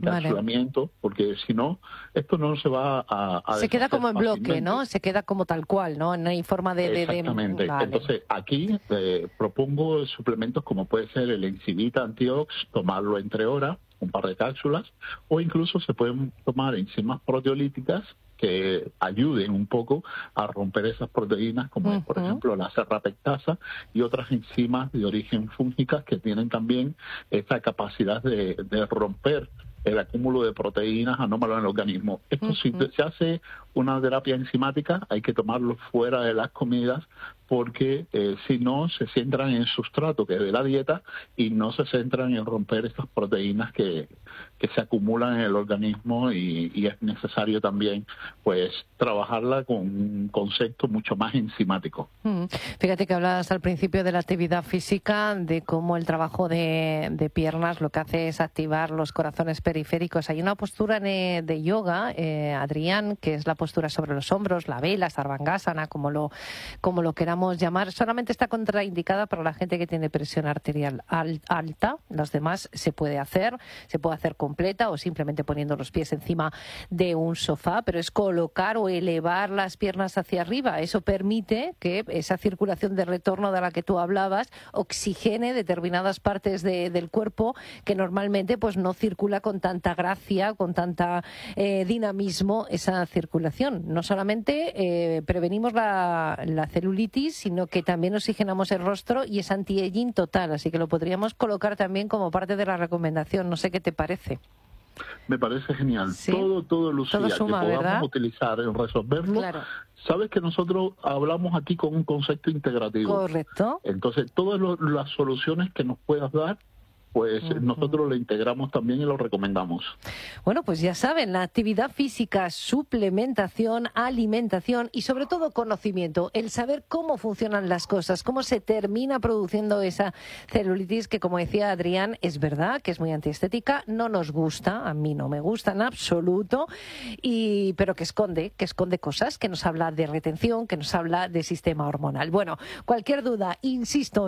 encapsulamiento, porque si no, esto no se va a se queda como en bloque, fácilmente. ¿no? Se queda como tal cual, ¿no? No hay forma de Exactamente. Vale. Entonces, aquí propongo suplementos como puede ser el Enzymita Antiox, tomarlo entre horas, un par de cápsulas, o incluso se pueden tomar enzimas proteolíticas que ayuden un poco a romper esas proteínas, como es, por ejemplo, la serrapectasa y otras enzimas de origen fúngicas que tienen también esa capacidad de romper el acúmulo de proteínas anómalas en el organismo. Esto, si se hace una terapia enzimática, hay que tomarlo fuera de las comidas, porque si no, se centran en el sustrato, que es de la dieta, y no se centran en romper estas proteínas que se acumulan en el organismo, y es necesario también pues trabajarla con un concepto mucho más enzimático. Fíjate que hablabas al principio de la actividad física, de cómo el trabajo de piernas lo que hace es activar los corazones periféricos. Hay una postura de yoga, Adrián, que es la postura sobre los hombros, la vela, sarvangasana, como lo queramos llamar. Solamente está contraindicada para la gente que tiene presión arterial alta. Los demás se puede hacer completa o simplemente poniendo los pies encima de un sofá, pero es colocar o elevar las piernas hacia arriba. Eso permite que esa circulación de retorno de la que tú hablabas oxigene determinadas partes del cuerpo que normalmente pues no circula con tanta gracia, con tanta dinamismo esa circulación. No solamente prevenimos la celulitis, sino que también oxigenamos el rostro y es anti-aging total, así que lo podríamos colocar también como parte de la recomendación. No sé qué te parece. Me parece genial. ¿Sí? Todo, Lucía, todo suma, que podamos ¿verdad? utilizar en resolverlo. Claro. Sabes que nosotros hablamos aquí con un concepto integrativo. Correcto. Entonces, todas las soluciones que nos puedas dar, pues nosotros lo integramos también y lo recomendamos. Bueno, pues ya saben, la actividad física, suplementación, alimentación y sobre todo conocimiento, el saber cómo funcionan las cosas, cómo se termina produciendo esa celulitis que, como decía Adrián, es verdad que es muy antiestética, no nos gusta, a mí no me gusta en absoluto, pero que esconde cosas, que nos habla de retención, que nos habla de sistema hormonal. Bueno, cualquier duda, insisto,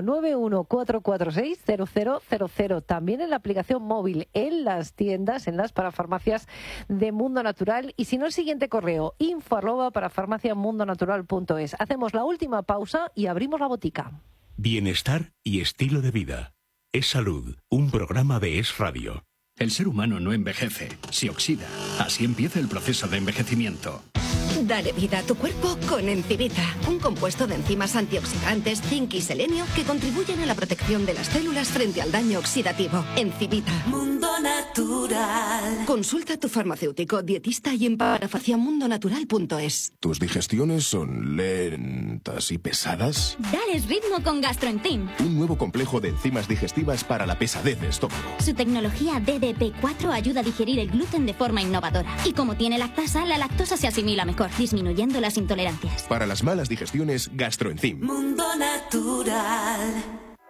914460000, también en la aplicación móvil, en las tiendas, en las parafarmacias de Mundo Natural, y si no, el siguiente correo, info@parafarmaciamundonatural.es. Hacemos la última pausa y abrimos la botica. Bienestar y estilo de vida. Es Salud, un programa de Es Radio. El ser humano no envejece, se oxida. Así empieza el proceso de envejecimiento. Dale vida a tu cuerpo con Encivita, un compuesto de enzimas antioxidantes, zinc y selenio que contribuyen a la protección de las células frente al daño oxidativo. Encivita. Mundo Natural. Consulta a tu farmacéutico, dietista y en parafarmaciamundonatural.es. ¿Tus digestiones son lentas y pesadas? Dales ritmo con GastroEnzyme. Un nuevo complejo de enzimas digestivas para la pesadez de estómago. Su tecnología DDP4 ayuda a digerir el gluten de forma innovadora. Y como tiene lactasa, la lactosa se asimila mejor, disminuyendo las intolerancias. Para las malas digestiones, GastroEnzyme. Mundo Natural.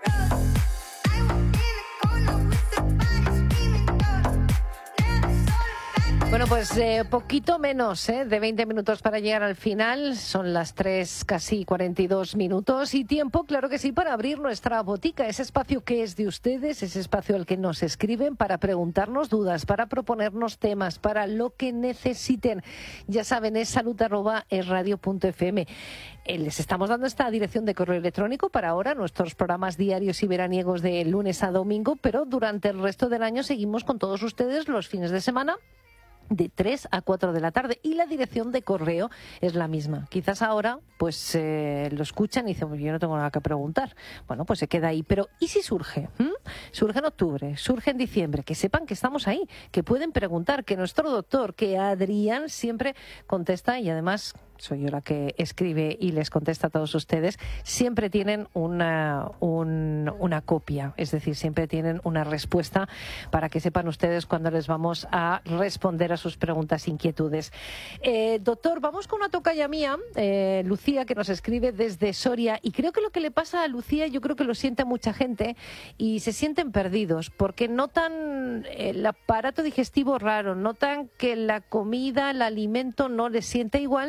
Bueno, pues poquito menos de 20 minutos para llegar al final. Son las 3, casi 42 minutos. Y tiempo, claro que sí, para abrir nuestra botica. Ese espacio que es de ustedes, ese espacio al que nos escriben para preguntarnos dudas, para proponernos temas, para lo que necesiten. Ya saben, es salud@esradio.fm. Les estamos dando esta dirección de correo electrónico para ahora, nuestros programas diarios y veraniegos de lunes a domingo, pero durante el resto del año seguimos con todos ustedes los fines de semana, de 3 a 4 de la tarde, y la dirección de correo es la misma. Quizás ahora pues lo escuchan y dicen, pues yo no tengo nada que preguntar. Bueno, pues se queda ahí. Pero ¿y si surge? Surge en octubre, surge en diciembre. Que sepan que estamos ahí, que pueden preguntar, que nuestro doctor, que Adrián siempre contesta, y además soy yo la que escribe y les contesta a todos ustedes, siempre tienen una copia, es decir, siempre tienen una respuesta para que sepan ustedes cuando les vamos a responder a sus preguntas, inquietudes. Doctor, vamos con una tocaya mía, Lucía, que nos escribe desde Soria, y creo que lo que le pasa a Lucía, yo creo que lo siente mucha gente y se sienten perdidos porque notan el aparato digestivo raro, notan que la comida, el alimento no les siente igual, pero luego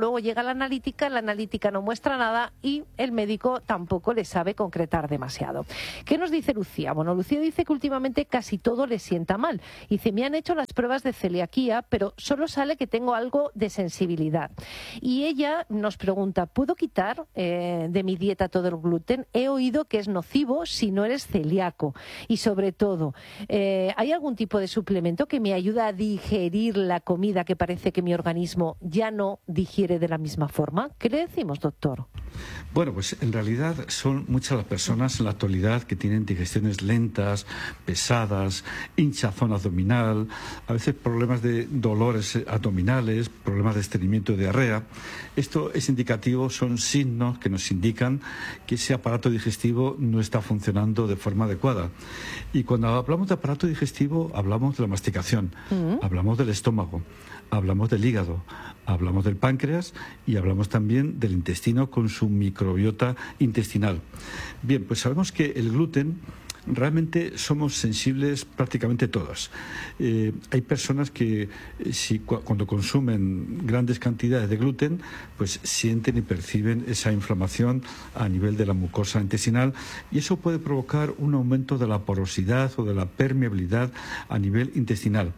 luego llega la analítica no muestra nada y el médico tampoco le sabe concretar demasiado. ¿Qué nos dice Lucía? Bueno, Lucía dice que últimamente casi todo le sienta mal. Dice, me han hecho las pruebas de celiaquía, pero solo sale que tengo algo de sensibilidad. Y ella nos pregunta, ¿puedo quitar de mi dieta todo el gluten? He oído que es nocivo si no eres celíaco. Y sobre todo, ¿hay algún tipo de suplemento que me ayuda a digerir la comida que parece que mi organismo ya no digiere de la misma forma? ¿Qué le decimos, doctor? Bueno, pues en realidad son muchas las personas en la actualidad que tienen digestiones lentas, pesadas, hinchazón abdominal, a veces problemas de dolores abdominales, problemas de estreñimiento y diarrea. Esto es indicativo, son signos que nos indican que ese aparato digestivo no está funcionando de forma adecuada. Y cuando hablamos de aparato digestivo, hablamos de la masticación, hablamos del estómago, hablamos del hígado, hablamos del páncreas y hablamos también del intestino con su microbiota intestinal. Bien, pues sabemos que el gluten realmente somos sensibles prácticamente todos. Hay personas que cuando consumen grandes cantidades de gluten, pues sienten y perciben esa inflamación a nivel de la mucosa intestinal y eso puede provocar un aumento de la porosidad o de la permeabilidad a nivel intestinal.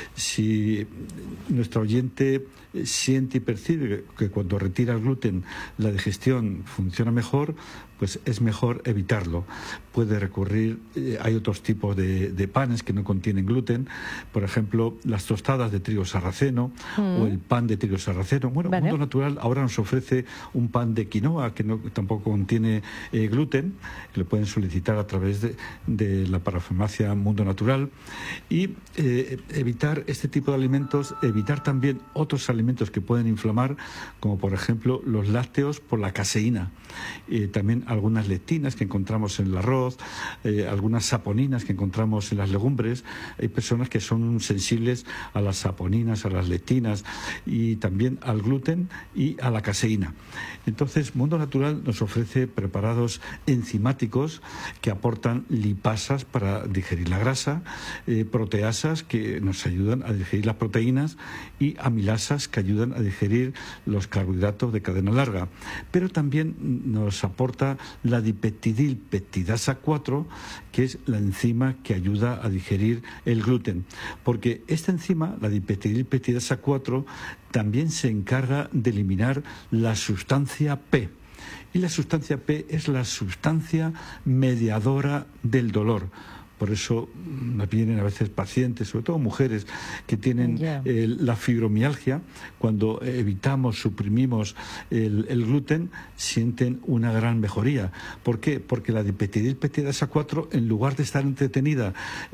Si nuestro oyente siente y percibe que cuando retira el gluten la digestión funciona mejor, pues es mejor evitarlo. Puede recurrir, hay otros tipos de panes que no contienen gluten, por ejemplo, las tostadas de trigo sarraceno o el pan de trigo sarraceno. Bueno, vale. Mundo Natural ahora nos ofrece un pan de quinoa que tampoco contiene gluten, que lo pueden solicitar a través de la parafarmacia Mundo Natural. Y evitar este tipo de alimentos, evitar también otros alimentos que pueden inflamar, como por ejemplo los lácteos por la caseína. También algunas lectinas que encontramos en el arroz, algunas saponinas que encontramos en las legumbres. Hay personas que son sensibles a las saponinas, a las lectinas y también al gluten y a la caseína. Entonces, Mundo Natural nos ofrece preparados enzimáticos que aportan lipasas para digerir la grasa, proteasas que nos ayudan a digerir las proteínas y amilasas que ayudan a digerir los carbohidratos de cadena larga. Pero también nos aporta la dipeptidilpeptidasa 4, que es la enzima que ayuda a digerir el gluten. Porque esta enzima, la dipeptidilpeptidasa 4, también se encarga de eliminar la sustancia P. Y la sustancia P es la sustancia mediadora del dolor. Por eso nos vienen a veces pacientes, sobre todo mujeres, que tienen la fibromialgia. Cuando evitamos, suprimimos el gluten, sienten una gran mejoría. ¿Por qué? Porque la dipeptidilpeptidasa 4, en lugar de estar entretenida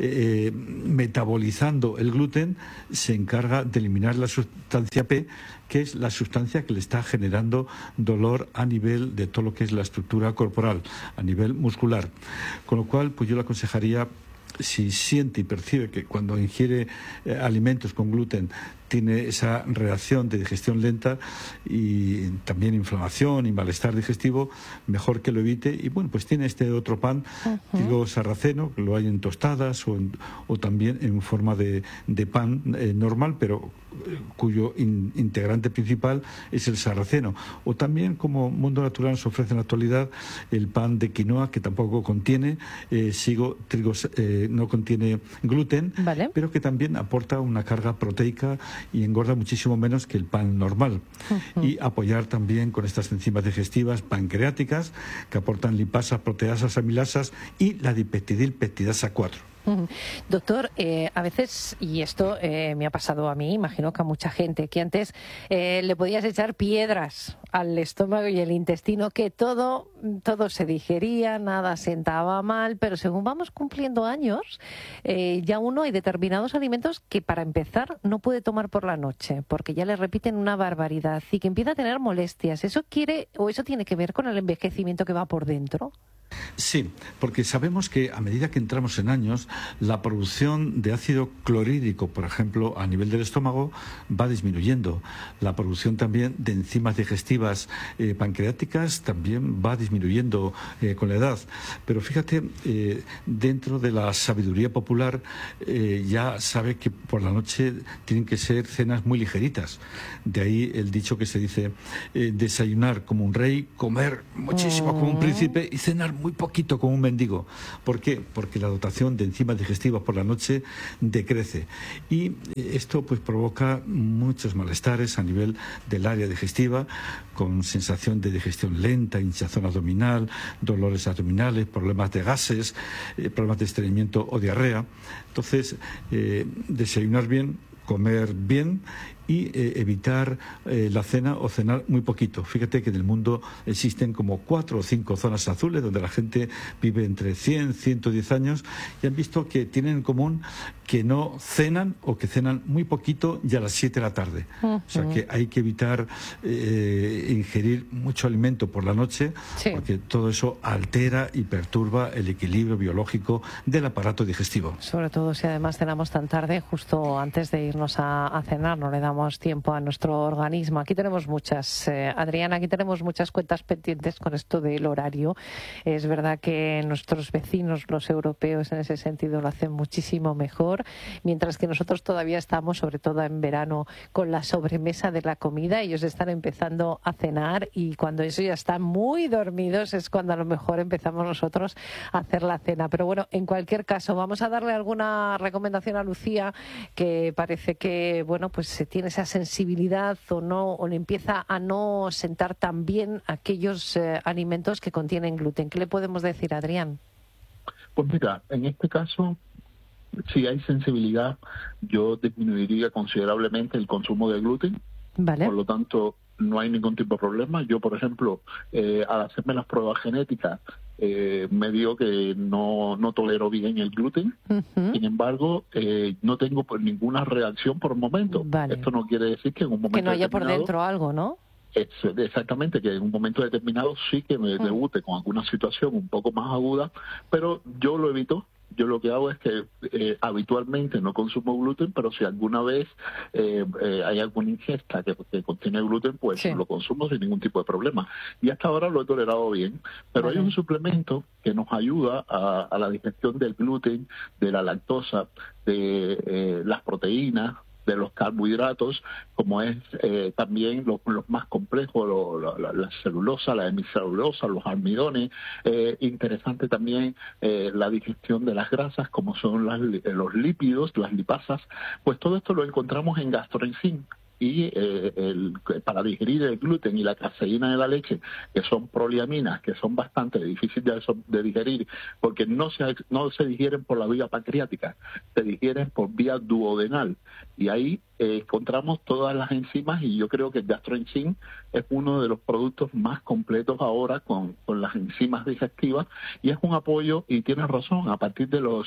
metabolizando el gluten, se encarga de eliminar la sustancia P, que es la sustancia que le está generando dolor a nivel de todo lo que es la estructura corporal, a nivel muscular. Con lo cual, pues yo le aconsejaría, si siente y percibe que cuando ingiere alimentos con gluten tiene esa reacción de digestión lenta y también inflamación y malestar digestivo, mejor que lo evite. Y bueno, pues tiene este otro pan, trigo sarraceno, que lo hay en tostadas o también en forma de pan normal, pero cuyo integrante principal es el sarraceno. O también, como Mundo Natural nos ofrece en la actualidad, el pan de quinoa, que tampoco contiene no contiene gluten, ¿vale? Pero que también aporta una carga proteica y engorda muchísimo menos que el pan normal. Y apoyar también con estas enzimas digestivas pancreáticas que aportan lipasas, proteasas, amilasas y la dipeptidilpeptidasa 4. Doctor, a veces, y esto me ha pasado a mí, imagino que a mucha gente, que antes le podías echar piedras al estómago y el intestino, que todo se digería, nada sentaba mal, pero según vamos cumpliendo años, ya uno hay determinados alimentos que para empezar no puede tomar por la noche, porque ya le repiten una barbaridad y que empieza a tener molestias. ¿Eso tiene que ver con el envejecimiento que va por dentro? Sí, porque sabemos que a medida que entramos en años, la producción de ácido clorhídrico, por ejemplo, a nivel del estómago, va disminuyendo. La producción también de enzimas digestivas pancreáticas también va disminuyendo con la edad. Pero fíjate, dentro de la sabiduría popular ya sabe que por la noche tienen que ser cenas muy ligeritas. De ahí el dicho que se dice, desayunar como un rey, comer muchísimo como un príncipe y cenar muy poquito como un mendigo. ¿Por qué? Porque la dotación de enzimas digestivas por la noche decrece. Y esto pues provoca muchos malestares a nivel del área digestiva, con sensación de digestión lenta, hinchazón abdominal, dolores abdominales, problemas de gases, problemas de estreñimiento o diarrea. Entonces, desayunar bien, comer bien y evitar la cena o cenar muy poquito. Fíjate que en el mundo existen como 4 o 5 zonas azules donde la gente vive entre 100 y 110 años y han visto que tienen en común que no cenan o que cenan muy poquito y a las 7 de la tarde. O sea que hay que evitar ingerir mucho alimento por la noche, porque todo eso altera y perturba el equilibrio biológico del aparato digestivo. Sobre todo si además cenamos tan tarde, justo antes de irnos a cenar, no le damos tiempo a nuestro organismo. Aquí tenemos muchas, Adriana, aquí tenemos muchas cuentas pendientes con esto del horario. Es verdad que nuestros vecinos, los europeos, en ese sentido lo hacen muchísimo mejor, mientras que nosotros todavía estamos, sobre todo en verano, con la sobremesa de la comida. Ellos están empezando a cenar y cuando ellos ya están muy dormidos es cuando a lo mejor empezamos nosotros a hacer la cena. Pero bueno, en cualquier caso, vamos a darle alguna recomendación a Lucía, que parece que, bueno, pues se tiene esa sensibilidad o no, o le empieza a no sentar tan bien aquellos alimentos que contienen gluten. ¿Qué le podemos decir, Adrián? Pues mira, en este caso, si hay sensibilidad, yo disminuiría considerablemente el consumo de gluten. Vale. Por lo tanto, no hay ningún tipo de problema. Yo, por ejemplo, al hacerme las pruebas genéticas, me dio que no tolero bien el gluten. Sin embargo, no tengo pues ninguna reacción por el momento. Vale. Esto no quiere decir que en un momento que no haya determinado, por dentro algo, ¿no? Exactamente, que en un momento determinado sí que me debute con alguna situación un poco más aguda, pero yo lo evito. Yo lo que hago es que habitualmente no consumo gluten, pero si alguna vez hay alguna ingesta que contiene gluten, pues lo consumo sin ningún tipo de problema. Y hasta ahora lo he tolerado bien. Pero hay un suplemento que nos ayuda a la digestión del gluten, de la lactosa, de las proteínas, de los carbohidratos, como es también los más complejos, la celulosa, la hemicelulosa, los almidones. Interesante también la digestión de las grasas, como son los lípidos, las lipasas. Pues todo esto lo encontramos en GastroEnzyme. Y para digerir el gluten y la caseína de la leche, que son proliaminas, que son bastante difíciles de digerir, porque no se digieren por la vía pancreática, se digieren por vía duodenal. Y ahí encontramos todas las enzimas, y yo creo que el GastroEnzyme es uno de los productos más completos ahora con las enzimas digestivas, y es un apoyo, y tienes razón, a partir de los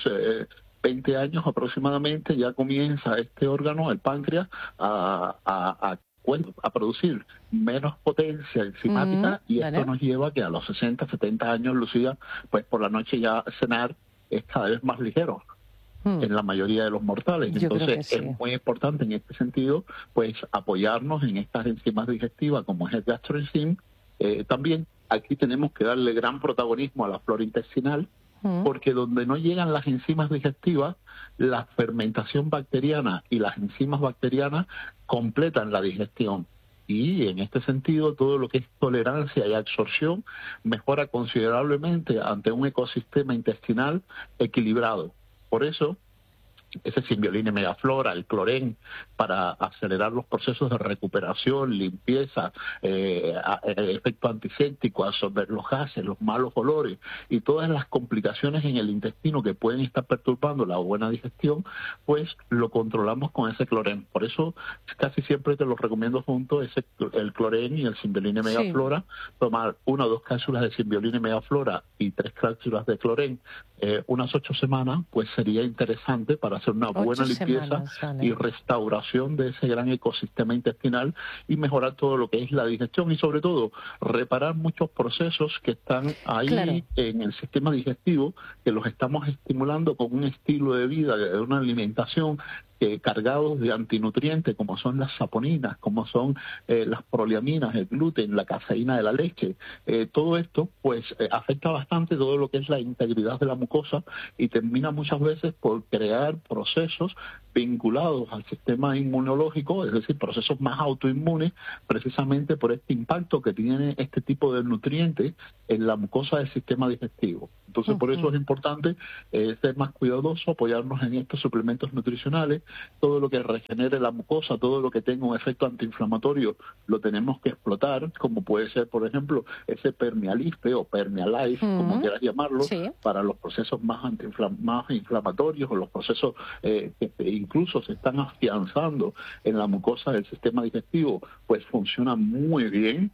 20 años aproximadamente ya comienza este órgano, el páncreas, a producir menos potencia enzimática, y esto nos lleva a que a los 60, 70 años, Lucía, pues por la noche ya cenar es cada vez más ligero en la mayoría de los mortales. Entonces es muy importante en este sentido pues apoyarnos en estas enzimas digestivas como es el GastroEnzyme. También aquí tenemos que darle gran protagonismo a la flora intestinal, porque donde no llegan las enzimas digestivas, la fermentación bacteriana y las enzimas bacterianas completan la digestión. Y en este sentido, todo lo que es tolerancia y absorción mejora considerablemente ante un ecosistema intestinal equilibrado. Por eso, ese Symbiolina megaflora, el clorén, para acelerar los procesos de recuperación, limpieza, efecto antiséptico, absorber los gases, los malos olores y todas las complicaciones en el intestino que pueden estar perturbando la buena digestión, pues lo controlamos con ese clorén. Por eso casi siempre te lo recomiendo juntos, el clorén y el Symbiolina megaflora, tomar 1 o 2 cápsulas de Symbiolina megaflora y 3 cápsulas de clorén unas 8 semanas, pues sería interesante para para hacer una buena limpieza y restauración de ese gran ecosistema intestinal y mejorar todo lo que es la digestión y sobre todo reparar muchos procesos que están ahí en el sistema digestivo, que los estamos estimulando con un estilo de vida, de una alimentación cargados de antinutrientes, como son las saponinas, como son las proleaminas, el gluten, la caseína de la leche. Todo esto pues afecta bastante todo lo que es la integridad de la mucosa y termina muchas veces por crear procesos vinculados al sistema inmunológico, es decir, procesos más autoinmunes, precisamente por este impacto que tiene este tipo de nutrientes en la mucosa del sistema digestivo. Entonces, por eso es importante ser más cuidadoso, apoyarnos en estos suplementos nutricionales, todo lo que regenere la mucosa, todo lo que tenga un efecto antiinflamatorio, lo tenemos que explotar, como puede ser, por ejemplo, ese Permealife o Permealife, como quieras llamarlo, para los procesos más inflamatorios o los procesos que incluso se están afianzando en la mucosa del sistema digestivo, pues funciona muy bien.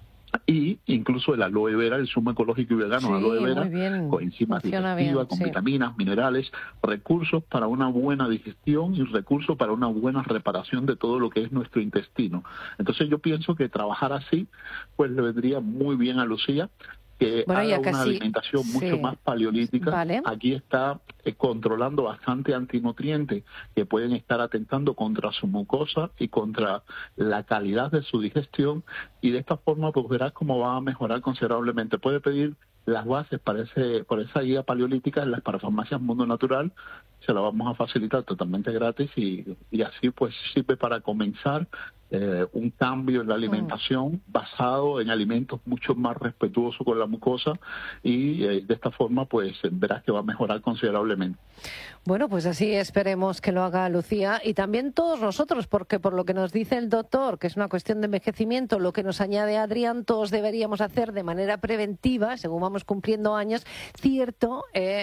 Y incluso el aloe vera, el zumo ecológico y vegano, aloe vera, con enzimas digestivas, con vitaminas, minerales, recursos para una buena digestión y recursos para una buena reparación de todo lo que es nuestro intestino. Entonces yo pienso que trabajar así, pues le vendría muy bien a Lucía, que haga una alimentación mucho más paleolítica. Aquí está controlando bastante antinutrientes que pueden estar atentando contra su mucosa y contra la calidad de su digestión, y de esta forma pues verás cómo va a mejorar considerablemente. Puede pedir las bases para esa guía paleolítica en las parafarmacias Mundo Natural, se la vamos a facilitar totalmente gratis y así pues sirve para comenzar un cambio en la alimentación basado en alimentos mucho más respetuosos con la mucosa y de esta forma pues verás que va a mejorar considerablemente. Bueno, pues así esperemos que lo haga Lucía y también todos nosotros, porque por lo que nos dice el doctor, que es una cuestión de envejecimiento, lo que nos añade Adrián, todos deberíamos hacer de manera preventiva, según vamos cumpliendo años, cierto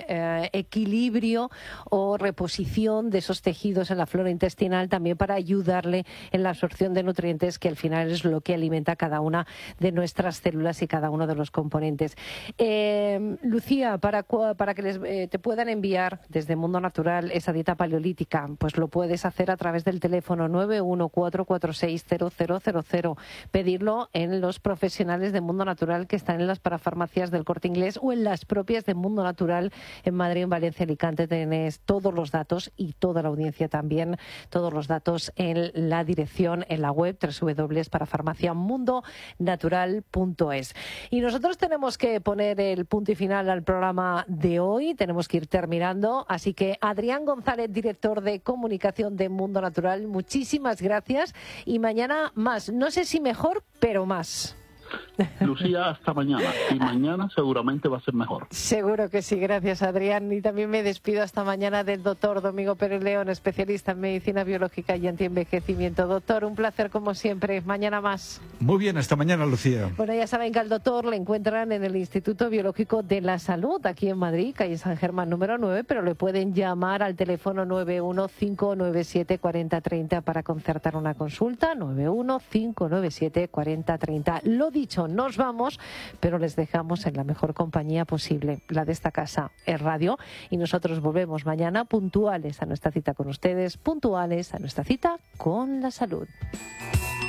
equilibrio o reposición de esos tejidos en la flora intestinal, también para ayudarle en la absorción de nutrientes, que al final es lo que alimenta cada una de nuestras células y cada uno de los componentes. Lucía, para que te puedan enviar desde Mundo Natural esa dieta paleolítica, pues lo puedes hacer a través del teléfono 914460000, pedirlo en los profesionales de Mundo Natural que están en las parafarmacias del Corte Inglés o en las propias de Mundo Natural en Madrid, en Valencia, Alicante. Tenés todos los datos y toda la audiencia también, todos los datos en la dirección, en la web www.parafarmaciamundonatural.es. Y nosotros tenemos que poner el punto y final al programa de hoy, tenemos que ir terminando, así que Adrián González, director de comunicación de Mundo Natural, muchísimas gracias y mañana más, no sé si mejor, pero más. Lucía, hasta mañana. Y mañana seguramente va a ser mejor. Seguro que sí, gracias Adrián. Y también me despido hasta mañana del doctor Domingo Pérez León, especialista en medicina biológica y antienvejecimiento. Doctor, un placer como siempre. Mañana más. Muy bien, hasta mañana, Lucía. Bueno, ya saben que al doctor le encuentran en el Instituto Biológico de la Salud, aquí en Madrid, calle San Germán número 9, pero le pueden llamar al teléfono 915974030 para concertar una consulta, 915974030. Lo dicho, nos vamos, pero les dejamos en la mejor compañía posible, la de esta casa, es Radio, y nosotros volvemos mañana puntuales a nuestra cita con ustedes, puntuales a nuestra cita con la salud.